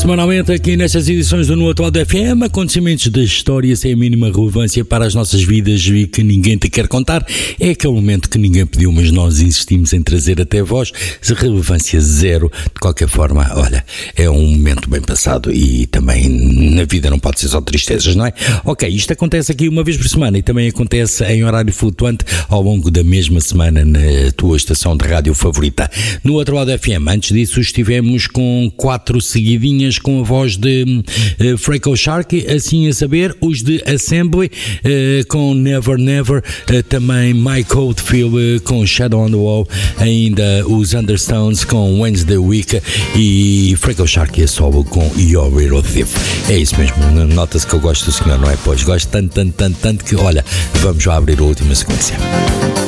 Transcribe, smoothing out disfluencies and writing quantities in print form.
Semanalmente aqui nestas edições do No Atual FM, acontecimentos da história sem a mínima relevância para as nossas vidas e que ninguém te quer contar. É aquele momento que ninguém pediu, mas nós insistimos em trazer até vós. Relevância zero. De qualquer forma, olha, é um momento bem passado e também na vida não pode ser só tristezas, não é? Ok, isto acontece aqui uma vez por semana e também acontece em horário flutuante ao longo da mesma semana na tua estação de rádio favorita. No Atual FM, antes disso estivemos com 4 seguidinhas com a voz de Freco Shark, assim a saber, os de Assembly com Never Never, também Mike Oldfield com Shadow on the Wall, ainda os Understones com Wednesday Week e Freco Shark a solo com Your Little Thief. É isso mesmo, nota-se que eu gosto do senhor, não é? Pois gosto tanto que, olha, vamos já abrir a última sequência.